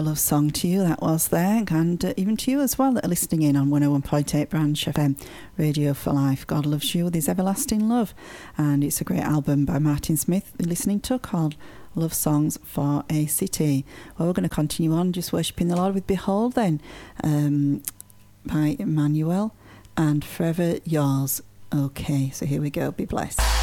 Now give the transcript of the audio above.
love song to you, that was there, and even to you as well that are listening in on 101.8 Branch FM, Radio for Life. God loves you with his everlasting love, and it's a great album by Martin Smith we're listening to called Love Songs for a City. Well, we're going to continue on just worshipping the Lord with Behold then, by Emmanuel, and Forever Yours. Okay, so here we go. Be blessed.